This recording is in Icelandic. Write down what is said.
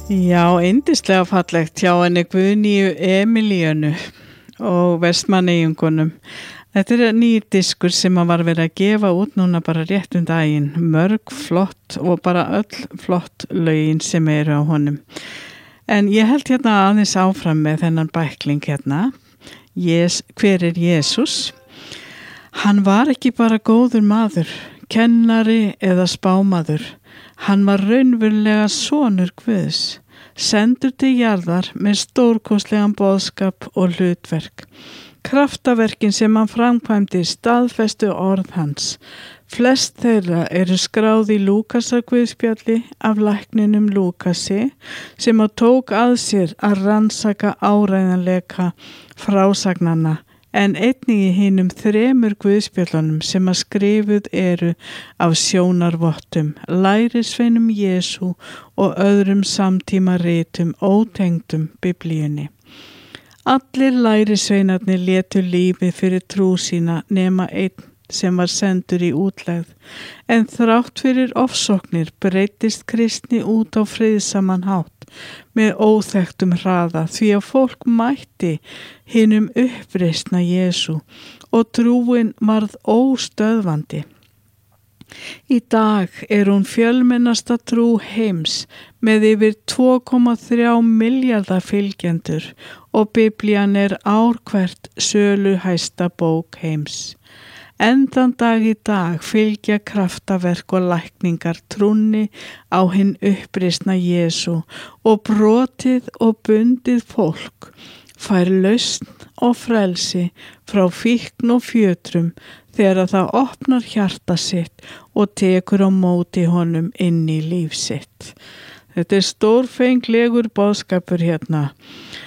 Já, yndislega fallegt hjá henni Guðnýju Emilíönu og Vestmannaeyingunum. Þetta er nýr diskur sem að var verið að gefa út núna bara rétt daginn. Mörg flott og bara öll flott lögin sem eru á honum. En ég held hérna aðeins áfram með þennan bækling hérna. Hver er Jesús? Hann var ekki bara góður maður, kennari eða spámaður. Hann var raunverulega sonur Guðs, sendur til jarðar með stórkostlegan boðskap og hlutverk. Kraftaverkin sem hann framkvæmdi staðfestu orð hans. Flest þeirra eru skráð í Lúkasar guðspjalli af lækninum Lúkasi sem að tók að sér að rannsaka áreiðanleika frásagnanna, en einnig í hinum 3 guðspjöllunum sem að skrifuð eru af sjónarvottum, lærisveinum Jesú og öðrum samtímaritum ótengdum Biblíunni. Allir lærisveinarnir létu lífið fyrir trú sína nema einn sem var sendur í útlegð, en þrátt fyrir ofsóknir breyttist kristni út á friðsaman hátt með óþekktum hraða því að fólk mætti hinum uppreisna Jesú og trúin varð óstöðvandi. Í dag er hún fjölmennasta trú heims með yfir 2,3 milljarða fylgjendur og Biblían er ár hvert söluhæsta bók heims. Endan dag í dag fylgja kraftaverk og lækningar trúnni á hinn uppreisna Jesú og brotið og bundið fólk fær lausn og frelsi frá fíkn og fjötrum þegar það opnar hjarta sitt og tekur á móti honum inn í líf sitt. Þetta er stórfenglegur boðskapur hérna.